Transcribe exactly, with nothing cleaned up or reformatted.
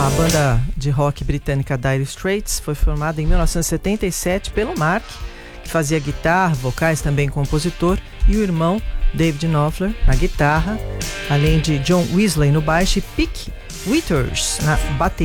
A banda de rock britânica Dire Straits foi formada em mil novecentos e setenta e sete pelo Mark, que fazia guitarra, vocais, também compositor, e o irmão David Knopfler na guitarra, além de John Wesley no baixo e Pick Withers na bateria.